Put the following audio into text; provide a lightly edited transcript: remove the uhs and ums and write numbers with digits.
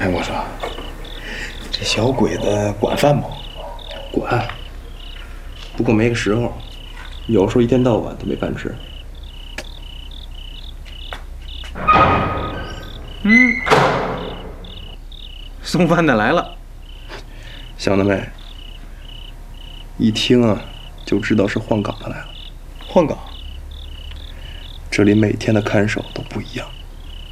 哎，我说，这小鬼子管饭不？ 管，不过没个时候，有时候一天到晚都没饭吃。 送饭的来了， 想得美！一听啊，就知道是换岗的来了。 换岗？ 这里每天的看守都不一样。